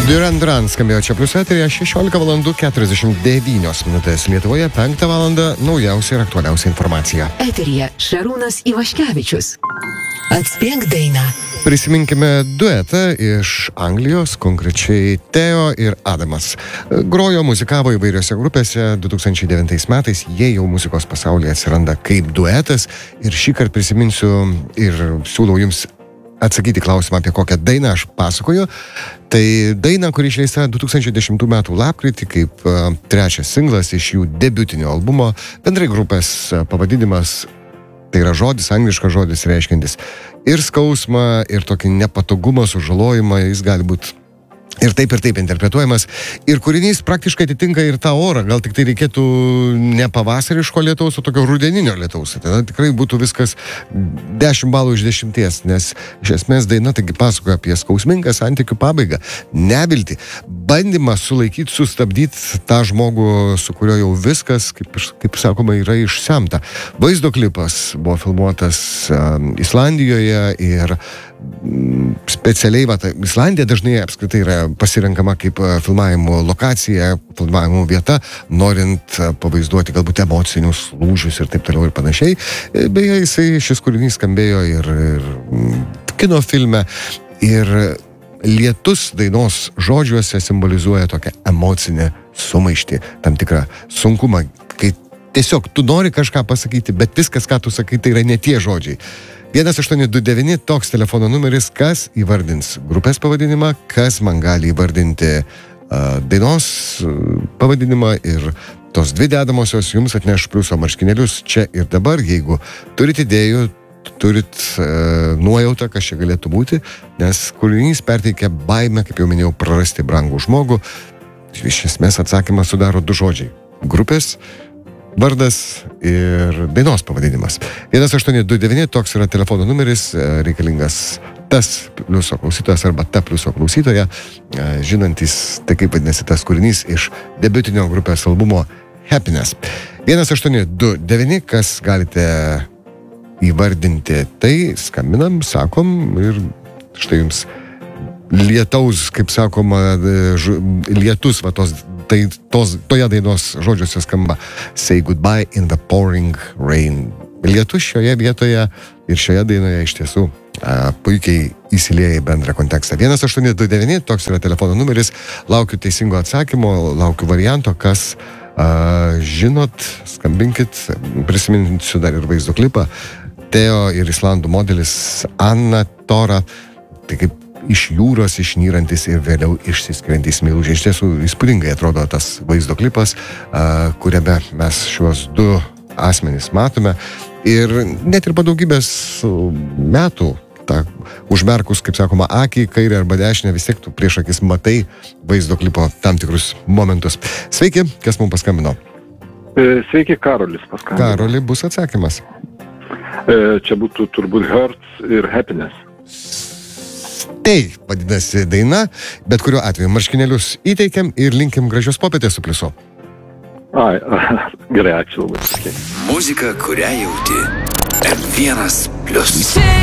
Duran Duran skambėjo čia plius eterija 16 valandų 49 minutės Lietuvoje, 5 valandą naujausia ir aktualiausia informacija. Eterija Šarūnas Ivaškevičius. Atspėk dainą. Prisiminkime duetą iš Anglijos, konkrečiai Theo ir Adamas. Grojo, muzikavo įvairiose grupėse, 2009 metais jie jau muzikos pasaulyje atsiranda kaip duetas ir šįkart prisiminsiu ir siūlau jums atsakyti klausimą, apie kokią dainą aš pasakoju. Tai daina, kuri išleista 2010 metų lapkritį kaip trečias singlas iš jų debiutinio albumo, bendrai grupės pavadinimas, tai yra žodis, angliškas žodis reiškiantis ir skausmą, ir tokį nepatogumą, sužalojimą, jis gali būti ir taip interpretuojamas. Ir kūrinys praktiškai atitinka ir tą orą, gal tik tai reikėtų ne pavasariško lietaus, o tokio rudeninio lietaus. Tada tikrai būtų viskas 10 balų iš 10, nes iš esmės daina taigi pasakoja apie skausmingą santykių pabaigą, neviltį, bandymą sulaikyti, sustabdyti tą žmogų, su kuriuo jau viskas, kaip sakoma, yra išsemta. Vaizdo klipas buvo filmuotas Islandijoje ir specialiai, Islandija dažnai apskritai yra pasirenkama kaip filmavimo lokacija, filmavimo vieta, norint pavaizduoti galbūt emocinius lūžius ir taip toliau ir panašiai. Beje, šis kūrinys skambėjo ir kino filme, ir lietus dainos žodžiuose simbolizuoja tokią emocinę sumaištį, tam tikrą sunkumą, kai tiesiog tu nori kažką pasakyti, bet viskas, ką tu sakai, tai yra ne tie žodžiai. 1829 toks telefono numeris, kas įvardins grupės pavadinimą, kas man gali įvardinti dainos pavadinimą, ir tos dvi dedamosios jums atneš pliuso marškinėlius čia ir dabar. Jeigu turit idėjų, turit nuojautą, kas čia galėtų būti, nes kūrinys perteikia baimę, kaip jau minėjau, prarasti brangų žmogų. Iš esmės atsakymą sudaro du žodžiai: grupės vardas ir dainos pavadinimas. 1829 toks yra telefono numeris, reikalingas tas pliuso klausytojas arba ta pliuso klausytoja, žinantis, tai kaip vadinasi tas kūrinys iš debiutinio grupės albumo Happiness. 1829, kas galite įvardinti, tai skambinam, sakom, ir štai jums lietaus, kaip sakoma, lietus, toje dainos žodžiuose skamba Say goodbye in the pouring rain. Lietus šioje vietoje ir šioje dainoje iš tiesų puikiai įsilieja į bendrą kontekstą. 1829, toks yra telefono numeris, laukiu teisingo atsakymo, laukiu varianto, kas žinot, skambinkit, prisiminsiu dar ir vaizdo klipą. Theo ir islandų modelis Anna Tora, tai kaip iš jūros išnyrantis ir vėliau išsiskiriantys meilužiai. Iš tiesų įspūdingai atrodo tas vaizdo klipas, kuriame mes šiuos du asmenys matome. Ir net ir po daugybės metų, užmerkus, kaip sakoma, akį, kairę arba dešinę, vis tiek tu prieš akis matai vaizdo klipo tam tikrus momentus. Sveiki, kas mums paskambino? Sveiki, Karolis paskambino. Karoli, bus atsakymas. Čia būtų turbūt Hurts ir Happiness. Tai vadinasi daina, bet kuriuo atveju marškinėlius įteikiam ir linkim gražios popietės su pliusu. Gerai, ačiū labai. Muzika, kurią jauti. M1+.